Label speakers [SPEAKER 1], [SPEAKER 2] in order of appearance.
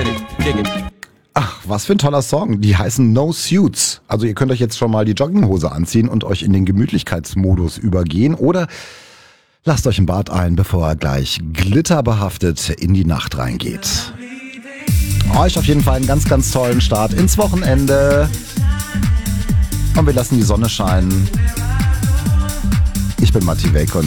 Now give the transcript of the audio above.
[SPEAKER 1] ready, dig it.
[SPEAKER 2] Ach, was für ein toller Song. Die heißen No Suits. Also ihr könnt euch jetzt schon mal die Jogginghose anziehen und euch in den Gemütlichkeitsmodus übergehen. Oder lasst euch ein Bad ein, bevor er gleich glitterbehaftet in die Nacht reingeht. Euch auf jeden Fall einen ganz, ganz tollen Start ins Wochenende. Und wir lassen die Sonne scheinen. Ich bin Matti Welk und